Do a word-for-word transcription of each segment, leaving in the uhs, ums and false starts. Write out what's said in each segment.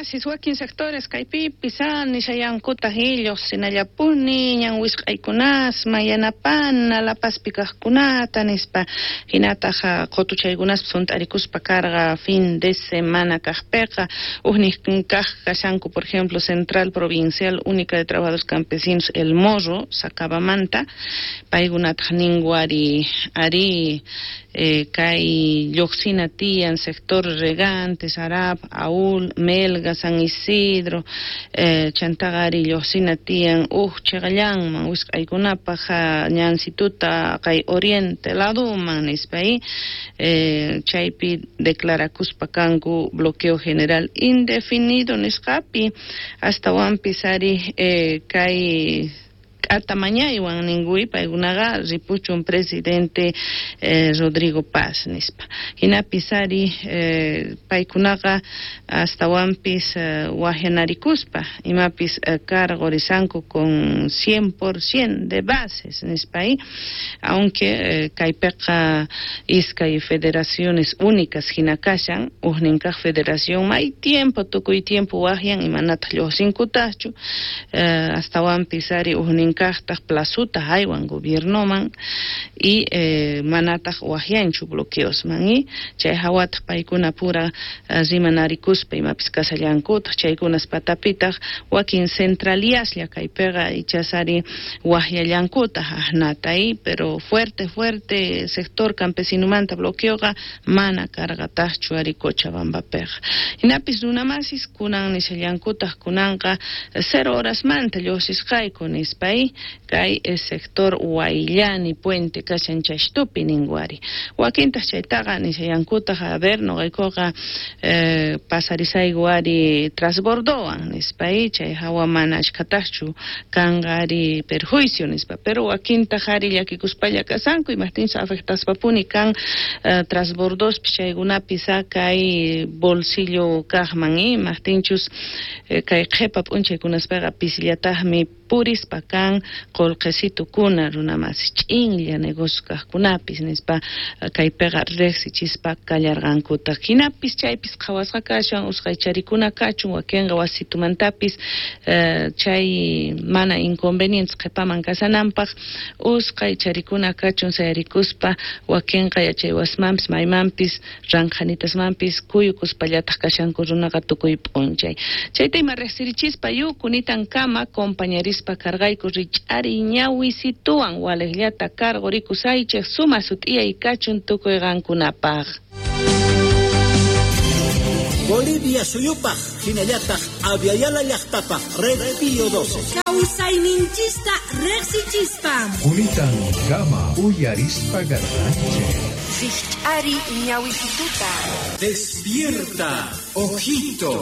masis wakin sectores kaypi pisan nishayankuta hillos sinallapuni ñan wisq'aykunas mayanapana lapas pikaqkunata nispa hinataqa qotuchaykunas sunt'arikuspa karqa fin de semana kaqpiqa uhnik kaq kashanku por ejemplo Central Provincial Única de Trabajadores Campesinos El Morro Sacabamanta paykunataq ninguari ari eh, kay lluqsina tiyan sector Regantes, Arap, Aul, Melga, San Isidro, eh, Chantagari, lluqsina tiyan uj chiqallanman wisq'aykunapaqa ñansituta kay Oriente ladoman nispay eh, chaypi declarakuspa kanku bloqueo general indefinido nisqapi hasta wanpisari eh, kay hasta mañana iwan ningui paykunaqa ripuchun presidente eh, Rodrigo Paz nispa hinapisari eh, paykunaqa hasta wampis eh, wajanarikuspa imapis eh, cargo risanku con cien por ciento de bases nispay aunque eh, kaypiqa iskay federaciones únicas hinakashan uhninkaq federación may tiempo tukuy tiempo wajyan imanataq lluqsinkutachu eh, hasta wampisari uhninkaq kaqtaq plasuta haywan gobiernoman y eh, manataq wajyanchu bloqueosman y chay hawataq paykuna pura uh, rimanarikuspa imapis kasallankutaq chaykunas patapitaq wakin centraliaslla kaypiqa ichasari wajyallankutaq ajnatay pero fuerte fuerte sector campesinumanta bloqueoqa mana karqataqchu ari Cochabambapiqa hinapis runamasis kunan nishallankutaq kunanqa cero horas manta lluqsisqayku nispay kay el sector Huayllani Puente kashan chashtupi ninguari wakintaq chaytaqa nishayankutaq a ver noqaykuqa eh, pasarisayguari transbordowan nispay chay hawa mana ashkataqchu kanqari perjuicio nispa pero wakintaq ari llakikuspalla kasanku imaptinchu afectaspapuni kan eh, transbordospi chaykunapis kay bolsillo kaqman imaptinchus eh, kay qhipa p'unchaykunaspiqa pisillataqmi purispa kan qolqesitukuna runamasi ch'inlla negocio kaqkunapis nispa kaypiqa riqsichispa kallarqankutaq hinapis chaypis qhawasqa kashan usqay charikuna kachun wakinqa wasitumantapis uh, chay mana inconvenientes qhipaman kasananpaq usqay charikuna kachun sayarikuspa wakinqa yachay wasmanpis maymanpis ranqanitasmanpis kuyukuspallataq kashanku runaqa tukuy p'unchay chayta ima riqsirichispa yukunitan kama compañeris pa kargayku richari ñawisituwan waleqllata cargo rikusaychik suma sut'iyay kachun tukuy qankunapaq Bolivia suyupaq hinallataq aviala llaqtapaq red Pío doce kawsayninchista riqsichispam kunitan kama uyarispa garqanchik richari ñawisituta despierta ojito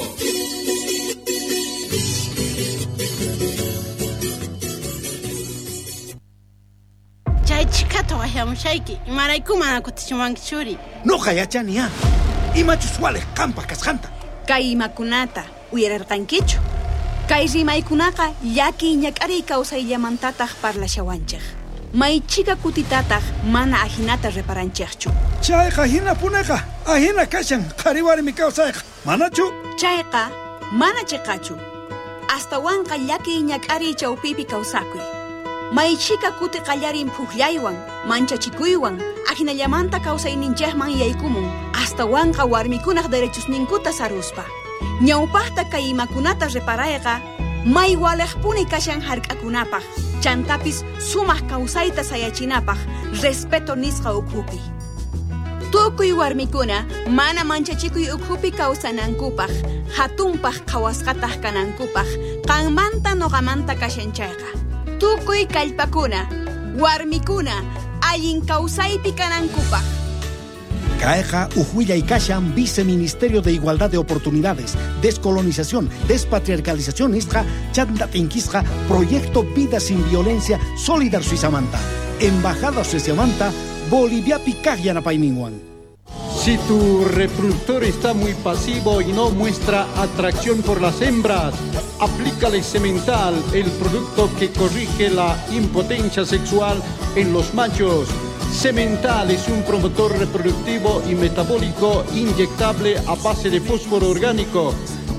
chikata wahamushayki imaraykuma kutichimankichuri noqa yachaniya imachus wale qampa kasqanta kay imakunata uyararqankichu kay rimaykunaqa llaki ñak'ari kawsayllamantaq parlashawanchik maychika kutitataq mana ahinata reparanchikchu chayqa hina punaqa ahina kashan qariwarmi kawsayqa manachu chayqa mana chiqachu astawanqa llaki ñak'ari chawpipi kawsakuy maychika kuti qallarin puqllaywan manchachikuywan ahinallamanta kawsayninchikman yaykumun hasta wanqa warmikunaq derechosninkuta saruspa ñawpaqta kay imakunata reparayqa may waleqpuni kashan hark'akunapaq chantapis sumaq kawsayta sayachinapaq respeto nisqa ukhupi tukuy warmikuna mana manchachikuy ukhupi kawsanankupaq hatunpaq qhawasqataq kanankupaq qanmanta noqamanta kashanchayqa tukuy kallpakuna warmikuna allin kawsaypi kanankupaq Kayqa ujuillay kashan Viceministerio de Igualdad de Oportunidades, Descolonización, Despatriarcalización isqa chantatinquisqa Proyecto Vida Sin Violencia Solidar Suizamanta Embajada Suizamanta Boliviapi kaqyanapayninwan. Si tu reproductor está muy pasivo y no muestra atracción por las hembras, aplícale Semental, el producto que corrige la impotencia sexual en los machos. Semental es un promotor reproductivo y metabólico inyectable a base de fósforo orgánico,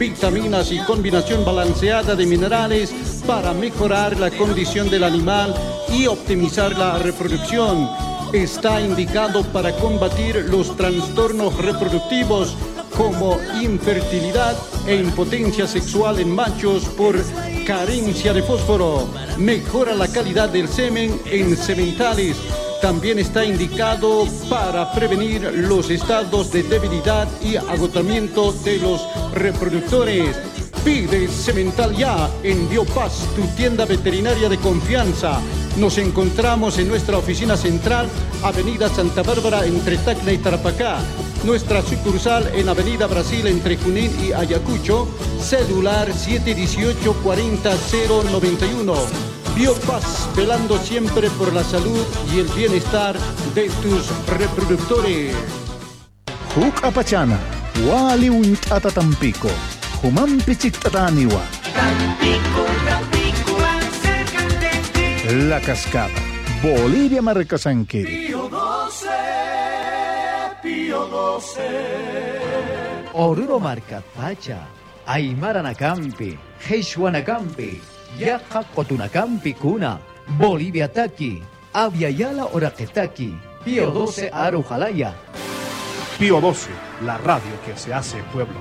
vitaminas y combinación balanceada de minerales para mejorar la condición del animal y optimizar la reproducción. Está indicado para combatir los trastornos reproductivos como infertilidad e impotencia sexual en machos por carencia de fósforo. Mejora la calidad del semen en sementales. También está indicado para prevenir los estados de debilidad y agotamiento de los reproductores. Pide Semental ya en Biopaz, tu tienda veterinaria de confianza. Nos encontramos en nuestra oficina central, Avenida Santa Bárbara, entre Tacna y Tarapacá. Nuestra sucursal en Avenida Brasil, entre Junín y Ayacucho. Celular siete uno ocho, cuatro cero, cero nueve uno. Biopaz, velando siempre por la salud y el bienestar de tus reproductores. Huk apachana, wali untata Tampico, human pichictataniwa. Tampico, Tampico, más cerca de ti. La Cascada, Bolivia Marcasanquiri. Pío doce, Pío doce. Oruro Marca Pacha, Aymara Nakampi, Heishua Nakampi, Yaja Cotunakampi Kuna, Bolivia Taki, Aviala Oraquetaki, Pío doce Arujalaya. Pío doce, la radio que se hace pueblo.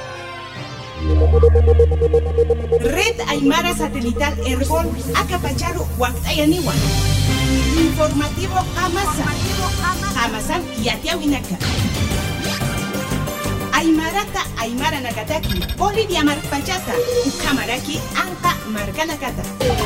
Red Aymara Satelital Herbol Acapacharu Huactayaniwan. Informativo Amasa. Amasan Yatiawinaka. Aymarata Aymara Nakataki. Bolivia Marpachata. Ukamaraki Anka Markanakata.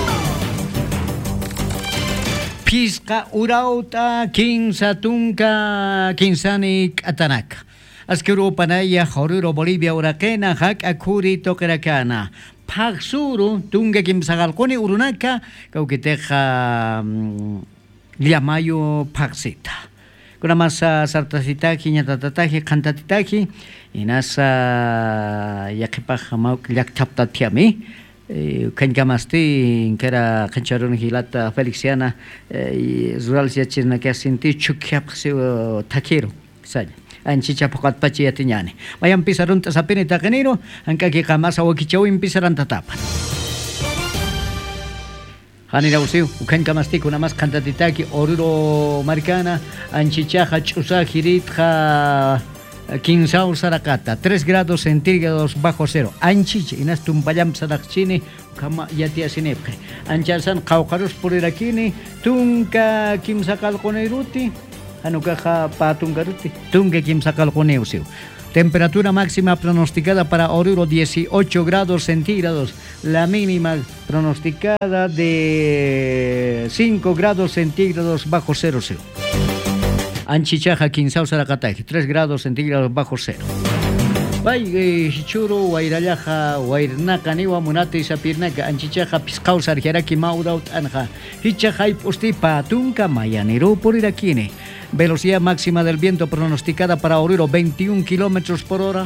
Pisca urauta kinsatunka kinsanik atanaka. Askuru panaya horuro Bolivia urakena hak akuri tokerakana. Pagsuru tunga kimsagalkoni urunaka kaukiteja liamayo pagsita. Kuna masa sartasitaki nyatatataji kantatitaji inasa yakipaj mauk yaktaptatiami. Kan kamasti kera kancharon hilata Felixiana rural siachirna que asinti chukyapsi takiro saya anchicha pokat pachi yatiñani vayan pisaron tasapini takeniro anka que kamasa wakichau impisaran tatapan hanira usiu kan kamasti kuna mas kantatitaki oruro marcana anchichaja chusa giritja Quinzao Saracata, tres grados centígrados bajo cero. Anchich, inas tumpayam sarakchini, kama yatia sinepke. Anchasan kaukarus purirakini, tunka kimsakal koneiruti, anukaja patungaruti, tunke kimsakal koneusiu. Temperatura máxima pronosticada para Oruro dieciocho grados centígrados, la mínima pronosticada de cinco grados centígrados bajo cero cero. Anchichaja, Quinzao, Saracataje, tres grados centígrados bajo cero. Vai, Churu, Wairayaja, Wairnaka, Niwa, Munate y Sapirnaka, Anchichaja, Piscao, Sarjeraki, Mauraut, Anja, Hichaja y Postipa, Tunca, Mayanero, por Irakine. Velocidad máxima del viento pronosticada para Oruro, veintiún kilómetros por hora.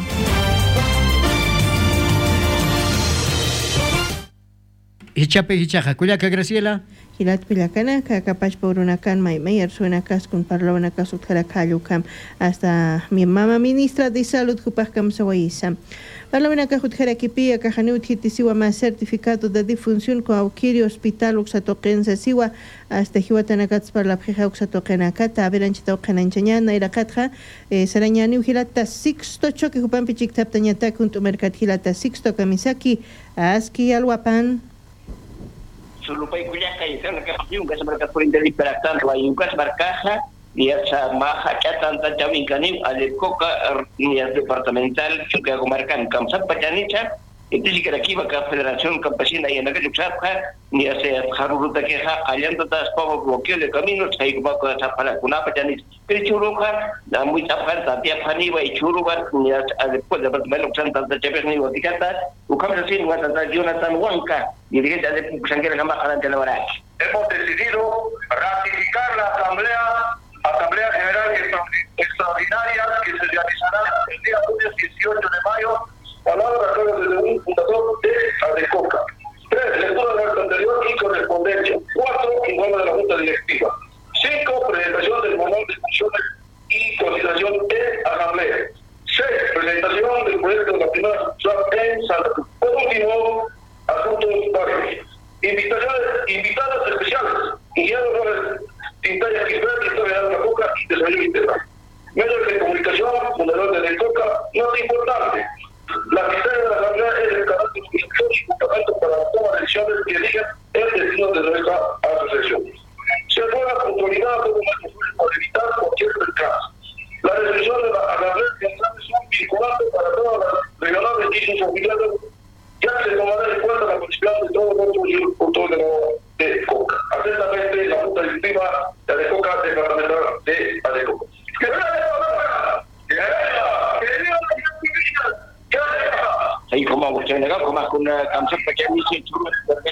Hichape, Hichaja, Cuyaca, Graciela. Hilat Pilacana, capaz por una can, Mayer suena cas con parla una caso Cam hasta mi mamá ministra de salud, Cupacam Sawaisa. Parla una cajutjera kipia, cajanut hitisiwa más certificado de difunción con auquirio hospital uxatoquense siwa hasta Hiwatanacats para la prija uxatoquenacata, a ver anchita ocananchañana, ira catja, sarañani hilata sixto choque Jupan Pichik Taptañata, junto mercat hilata sixto camisaki, aski alwapan. Sulupai kuliah kayu kan mereka yung kas mereka purin dari peraktan lain kas markaha dia sama hacat tanta jawin kanim alikoka ni departamental juga komarkan kam sampai janicha itu jika rakiba ka federación campesina y en aquel usapha ni se haruruta que ha kalian todas poco bloqueo de caminos hay como cosa para kunapa janis pero churuka da muy tapar tapia pani va y churuka ni después de departamento tanta jabes ni watikata ukam decir wa tanta Jonathan Huanca y dije de sangre gamba adelante la hora. Hemos decidido ratificar la asamblea asamblea general extraordinaria que se realizará el día lunes dieciocho de mayo. Palabra desde un fundador de Adecoca. Tres, lectura del acto anterior y correspondencia. Cuatro, informe de la Junta Directiva. Cinco, presentación del manual de funciones y consideración de asamblea. Seis, presentación presentación del proyecto de la primera sucursal en Santa Cruz. Por último, asuntos varios. Invitaciones, invitadas especiales, Guillermo Flores, Tintaya Quisbert, Historia de la Coca y Desarrollo Integral. Medios de comunicación, fundador de Coca, no es importante. La asistencia de la Asamblea es el canal de comunicación y fundamento para la toma de decisiones que elijan el destino de nuestra asociación. Se ruega a la autoridad todo lo posible para evitar cualquier percance. La decisión de la Asamblea Central es un vinculante para todas las regionales y sus afiliados, ya que se tomará en cuenta la participación de todos los productores de Coca. Atentamente, la Junta Directiva de Adecoca, Departamental de Adecoca. ¡Que viva la Coca! ¡Que viva! ¡Que viva la Coca! ¡Que viva! Ahí como usted negó, como es una canción pequeña y churro,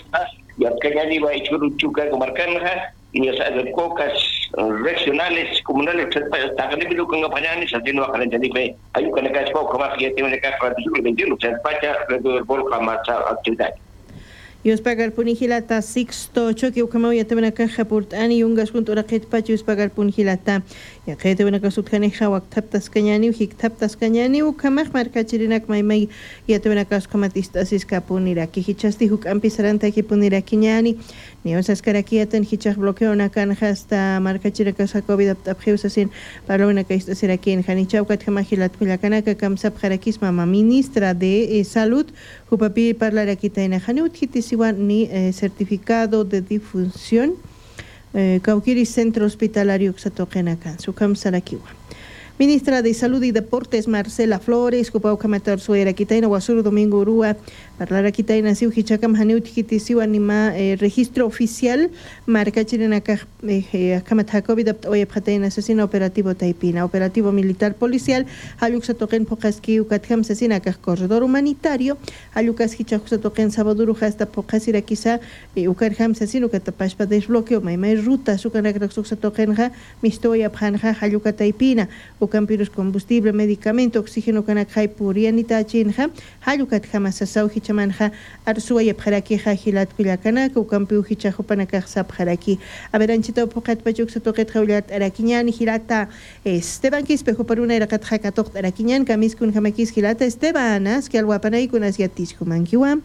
y aquella iba y churro chuca comarcana, y esas cocas regionales, comunales, está ganando con apañanes, así no va a calentar ni fe. Hay un canal que poco más que tiene que hacer el veintiuno, se despacha, el volcán más actividad. Yus pagar punihilata sixto choque ukama ya tebna caja portani yungas junto a qet pachu yus pagar punihilata ya qet tebna kasut khani khawak taptas kanyani hik taptas kanyani ukama marka chirinak mai mai ya tebna kas komatista siska punira ki hichasti huk ampisaranta ki punira kinyani neosas karakiatan hichak bloqueo na kan hasta marka chiraka sa covid apkheusasin parona kaista sirakin khani chawkat khama hilat kulakana ka kamsab kharakis mama ministra de salud hupapi parlara kitaina khani uthiti ni eh, certificado de difunción eh, Cauquiri Centro Hospitalario Xatoquenacan, Sucam Saraquiwa. Ministra de Salud y Deportes Marcela Flores, Cupau Camatar Suera Quitaina, Guasuru Domingo Urúa, Parlara Quitaina, Siu Hichacam Haniut Hitisiu Anima, eh, registro oficial, Marca Chirena Kamatakovid, Oye Pataina, asesina operativo Taipina, operativo militar policial, Hayuk Satoquen Pokaski, Ukatkam Sasina, corredor humanitario, Hayukas Hichak Satoquen Sabaduru, hasta Pokasira quizá, Ukarham Sasino, Katapashpa desbloqueo, Maimai Ruta, Sukanakrak Satoqenja, Mistoya Panja, Hayuka Taipina, Campiros combustible, medicamento, oxígeno canacay purianita chinja, hayukat jamasasau hichamanja, arsua y paraki hajilat kuliacanak, o campiu hichajopanacaj sapjaraki. A ver, anchita pocat pachuk satoket jaulat araquiñan, hilata Esteban Quispejo por una eracat jacatot araquiñan, camiskun jamakis hilata Estebanas, que al guapanay con asiatis humankiwam.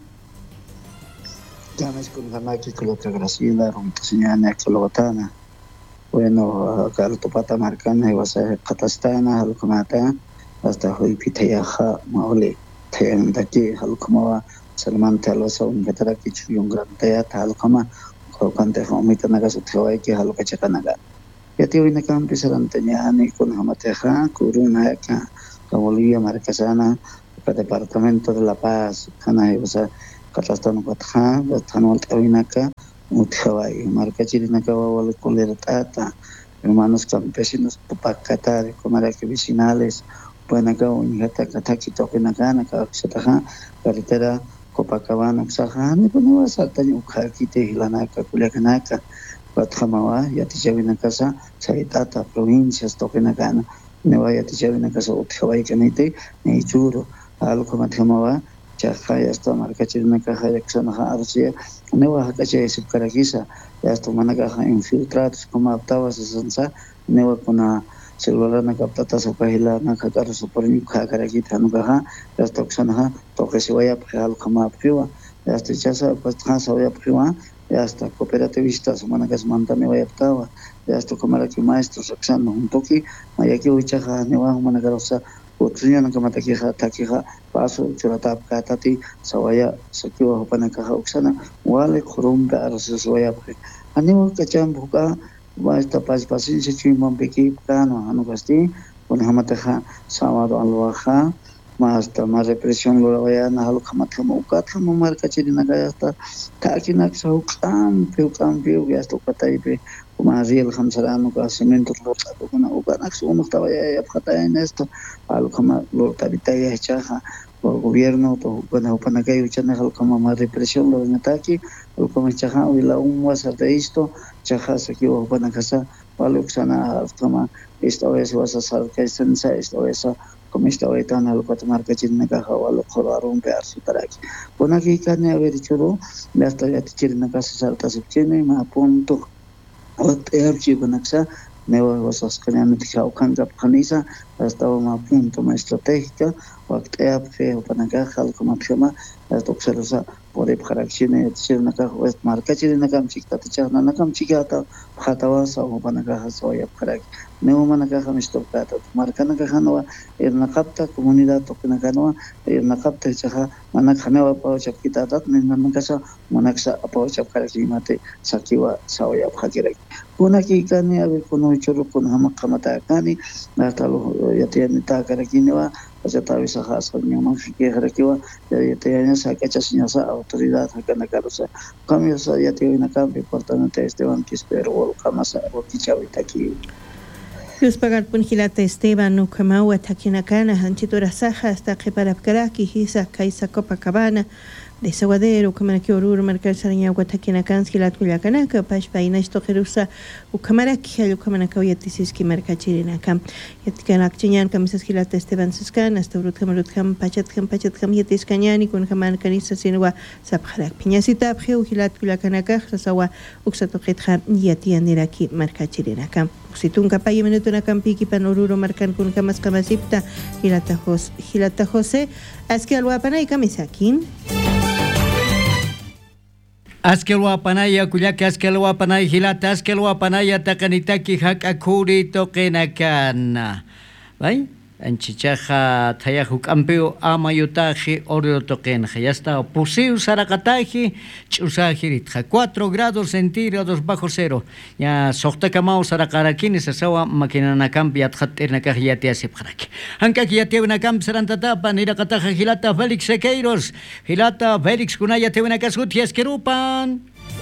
Camiskun jamaki con otra gracila, romposeñana, colotana. Bueno, kalau topata markana iwasa katastana halkumata hasta hoy pitayaha maule tayan daki halkumawa salman talosa ungatara kichu yungrantaya halkama kokante homita naga suthawai ki halkacha naga yati hoy nakam pisarantanya ani kun hamateja kuruna ka Bolivia markasana ka departamento de La Paz kana iwasa katastana katha bathanwal tawinaka Uthawai, marca chirina kawa colertata, hermanos campesinos, papacatare, comaraki vicinales, puenaka, unjata, kataki, tokenakana, kaksataja, carretera, Copacabana, Xajani, poneva saltani, ukakite, hilanaka, kuliakanaka, Batjamawa, yatichavina casa, Saitata, provincias, tokenakana, neva yatichavina casa, Uthawai canite, neichuro, algo matjamawa, Chajaya hasta marca chirina caja de Xanaja Arcia, Neva Hakacha de Subcarakisa, ya hasta Managaja infiltrados como aptabas de Sansa, Neva con a celular na captata sopahila na kakar soporin Hakarakita Nugaha, ya hasta Xanaja, toque se vaya al como priva, ya hasta Chasa, pues Hansa vaya priva, ya hasta cooperativistas, Managas Manta Neva Yaptava, ya hasta Comaraki Maestros, Oxano, un toque, Mayaki Uchaja, Neva Managarosa. Utsunya na kamatakiha takiha paso churatap katati sawaya sakiwa hopana kaha uksana wale khurumba araswaya pre animo kacham bhuka basta pas pasin se chimam beki kano anugasti un hamataha sawado alwaha masta ma represión lo vaya na halu khamatha mukat hamar kachiri na gasta takinak saukam peukam peu gasto kataipe Mariel Hamsarano, Cemento, Rota, Ucanax, uno estaba ya en esto, algo como lo tabitaya chaja, por gobierno, cuando Panacay, Chanel, como más represión, lo de ataque, lo como chaja, y la un was de esto, chaja se equivocó Panacasa, Paluxana, toma, esta vez vas a saber que es en esta vez, como esta vez tan algo para marcar Chirinaca, o lo corraron pear su taraki. Con aquí, carne haber dicho, ya hasta ya Chirinaca se salta su chene, me apunto. Ot erchi banaksa newa wasas kanya nutikau kanga kanisa hasta una punto más estratégica waqt'ayap que panakaja alcomatjama hasta observa por ibharacchine chirnaka west marca chirnakam chikta chana nakam chikata khatawa sa panakaja soya parak neu manakaja mistokata marca nakaja no irnaqapta comunidad tokinakano irnaqapta chaja manakhanewa pa chapkita tat nanakasa manaksa apa chapkarakimate sakiwa soya phakirek kunaki kani abi kuno churu kun hamakhamata kani natalo yatiani ta karakinewa ya tahu sahaja soalnya masih kira kira ya tanya saya kecasnya sa autoridad akan negara sa kami saya tiada nak kami departamento Esteban Quisperu kami sa wakicau itaki. Los pagar pun hilata Esteban no kama watakina kana hanchitura saha hasta que para karaki hisa kaisa Copacabana de Saguadero kamana ki orur marcar saranya watakina kan hilat kulakana ka pash paina esto jerusa u kamara ki halu kamana ka yatisis ki marca chirina kam yatkana achinyan kamisas hilata Esteban siskan hasta urut kamarut kam pachat kam pachat kam yatis kanyani kun kaman kanisa sinwa sabkharak pinyasita bkheu hilat kulakana ka sawa uksato qitha yatian iraki marca chirina kam situn kapay minuto na kampi ki panururo markan kun kamas kamasipta hilata Jose hilata Jose aski alwapana y kamisakin Askelwa panaya kulyaka askelwa panaya hilata askelwa panaya takanitaki hakakuri tokenakana. Bai? Anchichaja tayahuk ampeo amayutaji oro tokenja. Ya está. Puseu sarakataji chusajiritja. Cuatro grados centígrados bajo cero. Ya sohtakamao sarakarakini sasawa makinanakampi atjatirnakaj yati asipjaraki. Hankak yati unakam sarantatapa nirakataja hilata Felix Sequeiros. Hilata Felix kunaya te unakasut yaskerupan.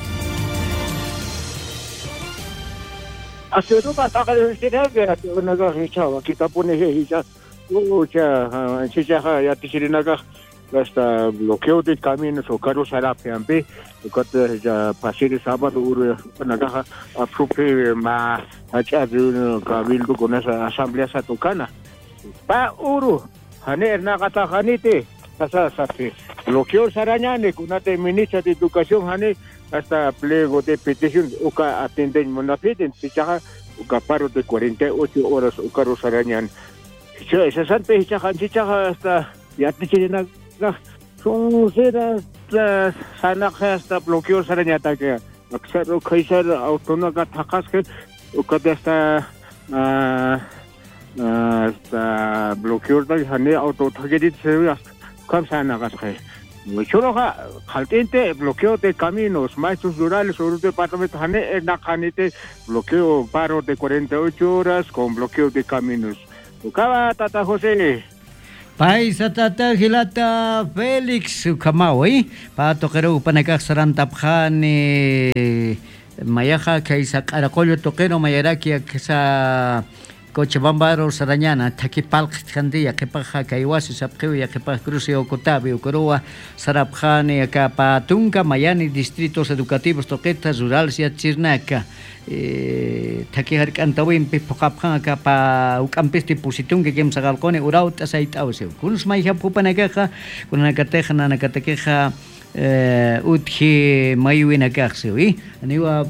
Así es, para sacar el cerebro, que una cosa chava, kita pone hija, ucha, chicha, ya te sirve naga, hasta bloqueo de caminos o carros arapiampe, que ya pasé el sábado, naga, apropié más allá de un cabildo con esa asamblea satocana. Pa uru, haner naga tajanite, asa sabe, bloqueo sarañane, con una ministra de educación hane. Hasta pliego de petición uka atenden monapiden pichaja uka paro de cuarenta y ocho horas uka rosarañan se se sante pichaja pichaja hasta ya te chirena son seras sana hasta bloqueo sarañata que aksar kaisar autónoma takas que uka hasta hasta bloqueo de hane auto target se kam sana gas que Choroja, jaltente, bloqueo de caminos, maestros rurales o departamento Jane, Najanete, bloqueo paro de cuarenta y ocho horas con bloqueo de caminos. Ukaba, Tata José. Paisa Tata Gilata Felix Ukamawi, Pato Kero Panakak Sarantapjani, Mayaja, Kaisa Caracollo Toquero, Mayaraki, Kesa. Cochabamba Sarañana, Takipal Khandía, Kepaja, Kaiwasi, Sapkeu, Kepa Cruce o Cotabi, Coroa, Sarabjani, Capatunca, Mayani, Distritos Educativos, Toquetas, Rurales y Chirnaca, Takihar Cantawin, Pipocapjan, Capa, Ucampisti, Pusitunga, Gemsagalcone, Urauta, Saitause, Kuns Maya Pupanagaja, con una cateja, Nanacatequeja, Utji, Mayuina Garcewi, Aniwa.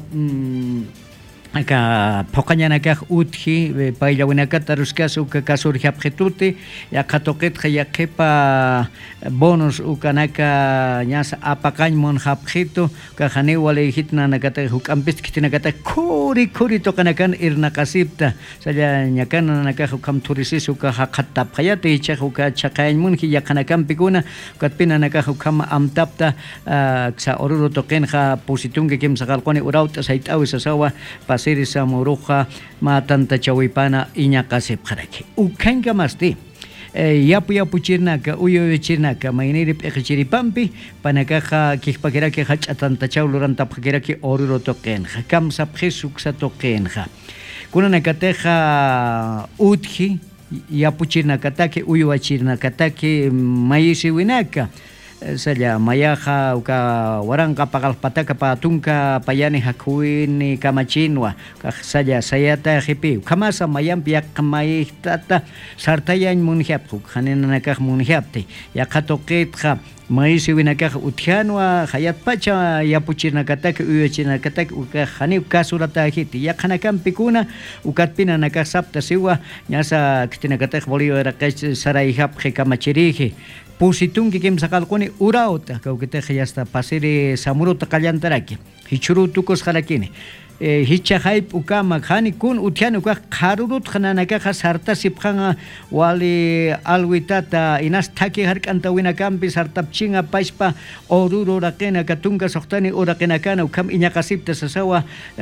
Acá pokañana kaj utji paila winakata ruskas uka kasur japjetute ya katoket ya kepa bonus ukanaka nyas apakañ mon japjeto kajane wale hitna nakata hukampist kitina kata kuri kuri tokanakan irnakasipta saya nyakana nakaj hukam turisis uka hakata payate icha uka chakañ mun ki yakanakan pikuna katpina nakaj hukam amtapta ksa oruro tokenja positunge kem sagalkone urauta saitawi sasawa Sirisa Moruja matanta chawipana iñakasep jaraki ukanga masti yapu yapu chirnaka uyo chirnaka mainiri pechiripampi panakaja kihpakiraki hachatanta chawluranta pakiraki oruro tokenja kamsa pjesuksa tokenja kunanakateja utji yapu chirnakataki uyo chirnakataki maisi winaka saya mayaha uka waranka pagal pataka patunka payani hakuini kamachinwa saja saya ta hipi kamasa mayam piak kamai tata sartayan munhiapku hanena nakah munhiapte yakatoqitqa maisi winakah uthianwa hayat pacha yapuchinakatak uyachinakatak uka hani kasurata hiti yakanakan pikuna ukatpina nakah sapta siwa nyasa kitinakatak bolio rakach saraihap kamachirihi pusitunki kim sakalkuni urauta kaukita hasta pasiri samuruta kallantaraki hichuru tukos halakini hicha hype ukama khani kun uthian uka kharurut khananaka khasarta sipkhanga wali alwitata inas thaki harkanta winakampi sartapchinga paispa oruro rakena katunga sohtani urakena kana ukam inyakasipta sasawa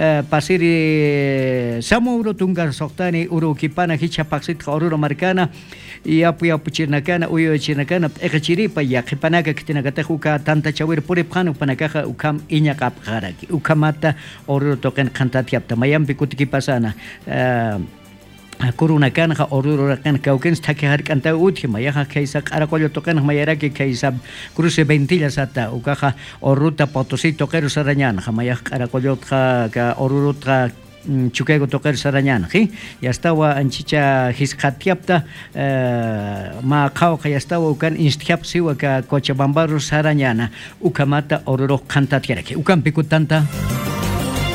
pasiri samuro tunga sohtani urukipana hicha paksit oruro markana yapu yapu chirnakana uyo chirnakana ekachiripa yaqipanaka kitinakata uka tanta chawir puripkhanu panaka ukam inyakap kharaki ukamata oruro token khantatiapta mayampi kutiki pasana kuruna kan ha oruro kan kauken sthaki har kanta uthi mayaha kaisa arakollo token mayaraki kaisa cruce ventilla sata ukaha oruta potosí toquero sarañan mayah arakollo ka oruro chukego toker sarañan hi ya estaba anchicha hiskatiapta ma khao ya estaba ukan instiap siwa ka cochabambaro sarañana ukamata oruro khantatiaraki ukan pikutanta